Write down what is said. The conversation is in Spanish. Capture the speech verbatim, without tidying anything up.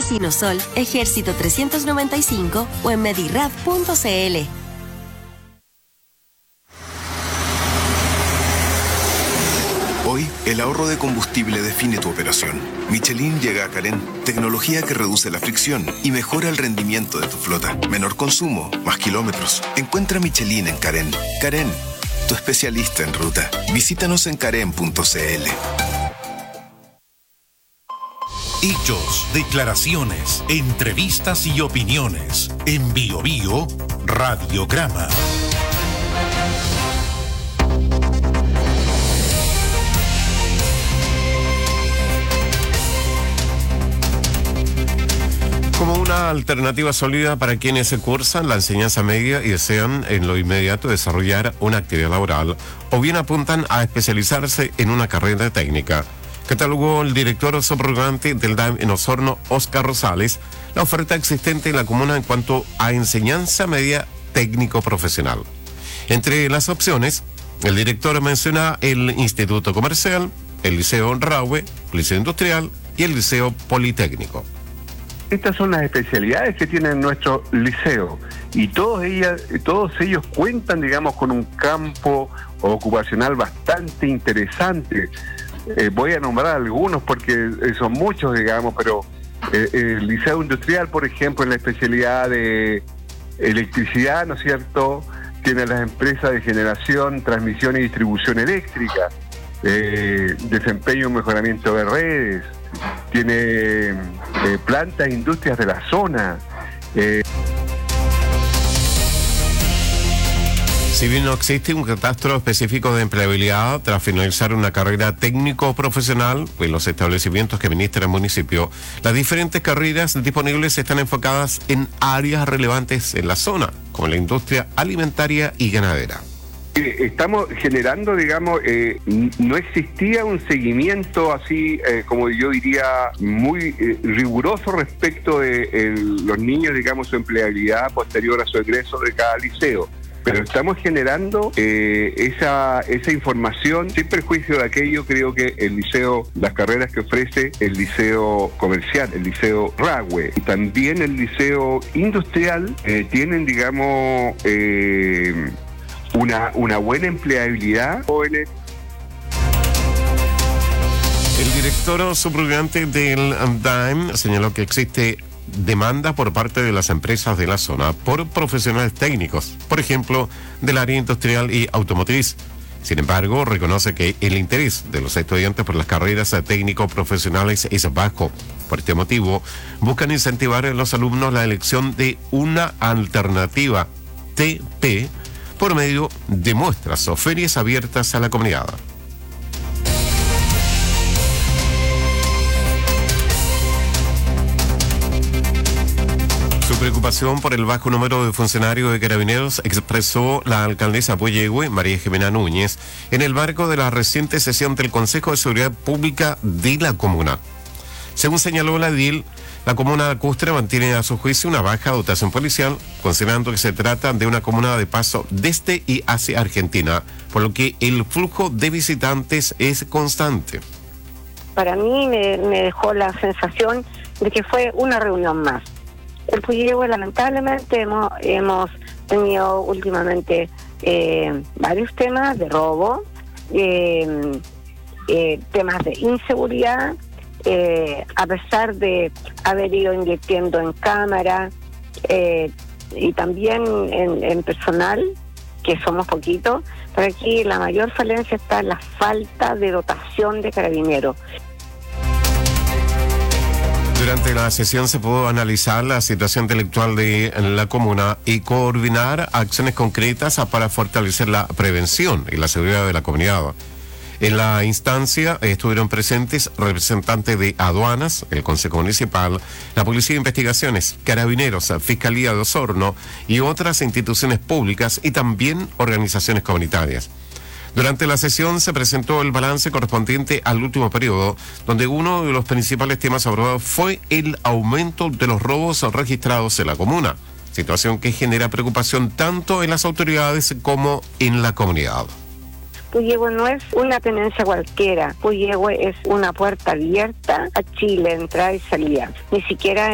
Sinosol, Ejército trescientos noventa y cinco o en medirad punto cl. Hoy, el ahorro de combustible define tu operación. Michelin llega a Carén, tecnología que reduce la fricción y mejora el rendimiento de tu flota. Menor consumo, más kilómetros. Encuentra Michelin en Carén. Carén, tu especialista en ruta. Visítanos en carén punto cl. Hechos, declaraciones, entrevistas y opiniones. En Bio Bio, Radiograma. Como una alternativa sólida para quienes cursan la enseñanza media y desean en lo inmediato desarrollar una actividad laboral o bien apuntan a especializarse en una carrera técnica, catalogó el director subrogante del D A M en Osorno, Óscar Rosales, la oferta existente en la comuna en cuanto a enseñanza media técnico-profesional. Entre las opciones, el director menciona el Instituto Comercial, el Liceo Rahue, el Liceo Industrial y el Liceo Politécnico. Estas son las especialidades que tiene nuestro liceo y todos, ellas, todos ellos cuentan, digamos, con un campo ocupacional bastante interesante. Eh, voy a nombrar algunos porque son muchos, digamos, pero eh, el Liceo Industrial, por ejemplo, en la especialidad de electricidad, ¿no es cierto?, tiene las empresas de generación, transmisión y distribución eléctrica, eh, desempeño y mejoramiento de redes, tiene eh, plantas e industrias de la zona. Eh. Si bien no existe un catastro específico de empleabilidad tras finalizar una carrera técnico-profesional en los establecimientos que administra el municipio, las diferentes carreras disponibles están enfocadas en áreas relevantes en la zona, como la industria alimentaria y ganadera. Estamos generando, digamos, eh, no existía un seguimiento así, eh, como yo diría, muy eh, riguroso respecto de el, los niños, digamos, su empleabilidad posterior a su egreso de cada liceo. Pero estamos generando eh, esa esa información sin perjuicio de aquello. Creo que el liceo, las carreras que ofrece el Liceo Comercial, el Liceo Rahue y también el Liceo Industrial eh, tienen, digamos, eh, Una, una buena empleabilidad, jóvenes. El director subrogante del D A M señaló que existe demanda por parte de las empresas de la zona por profesionales técnicos, por ejemplo, del área industrial y automotriz. Sin embargo, reconoce que el interés de los estudiantes por las carreras técnico-profesionales es bajo. Por este motivo, buscan incentivar a los alumnos la elección de una alternativa T P por medio de muestras o ferias abiertas a la comunidad. Su preocupación por el bajo número de funcionarios de Carabineros expresó la alcaldesa Puyehue, María Jimena Núñez, en el marco de la reciente sesión del Consejo de Seguridad Pública de la comuna. Según señaló la edil, la comuna lacustre mantiene a su juicio una baja dotación policial, considerando que se trata de una comuna de paso desde y hacia Argentina, por lo que el flujo de visitantes es constante. Para mí me, me dejó la sensación de que fue una reunión más. El Puyehue, lamentablemente, hemos, hemos tenido últimamente eh, varios temas de robo, eh, eh, temas de inseguridad. Eh, a pesar de haber ido invirtiendo en cámara eh, y también en, en personal, que somos poquitos, pero aquí la mayor falencia está en la falta de dotación de carabineros. Durante la sesión se pudo analizar la situación intelectual de la comuna y coordinar acciones concretas para fortalecer la prevención y la seguridad de la comunidad. En la instancia estuvieron presentes representantes de aduanas, el Consejo Municipal, la Policía de Investigaciones, Carabineros, Fiscalía de Osorno y otras instituciones públicas y también organizaciones comunitarias. Durante la sesión se presentó el balance correspondiente al último periodo, donde uno de los principales temas abordados fue el aumento de los robos registrados en la comuna, situación que genera preocupación tanto en las autoridades como en la comunidad. Puyehue no es una tenencia cualquiera. Puyehue es una puerta abierta a Chile, entrada y salida. Ni siquiera